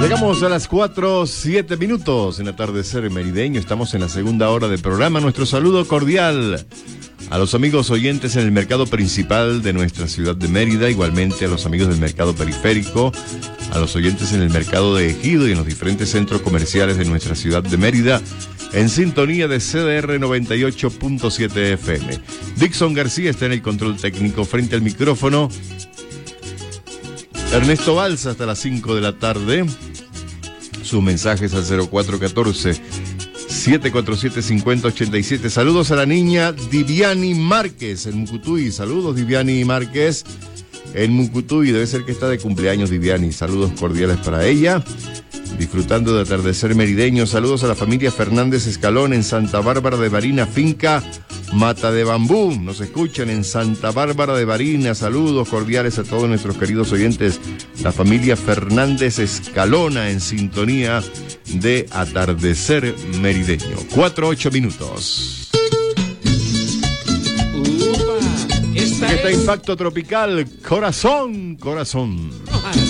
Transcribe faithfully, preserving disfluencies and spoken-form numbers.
Llegamos a las cuatro, siete minutos en Atardecer Merideño. Estamos en la segunda hora del programa. Nuestro saludo cordial a los amigos oyentes en el mercado principal de nuestra ciudad de Mérida, igualmente a los amigos del mercado periférico, a los oyentes en el mercado de Ejido y en los diferentes centros comerciales de nuestra ciudad de Mérida, en sintonía de C D R noventa y ocho punto siete F M. Dixon García está en el control técnico frente al micrófono. Ernesto Balsa hasta las cinco de la tarde. Sus mensajes al cero cuatro uno cuatro, siete cuatro siete, cinco cero ocho siete. Saludos a la niña Diviani Márquez en Mucutuy. Saludos, Diviani Márquez en Mucutuy. Debe ser que está de cumpleaños, Diviani. Saludos cordiales para ella. Disfrutando de Atardecer Merideño. Saludos a la familia Fernández Escalón en Santa Bárbara de Barina, finca Mata de Bambú. Nos escuchan en Santa Bárbara de Barina. Saludos cordiales a todos nuestros queridos oyentes. La familia Fernández Escalona en sintonía de Atardecer Merideño. Cuatro, ocho minutos. Upa, esta Aquí está es... Impacto Tropical. Corazón, corazón.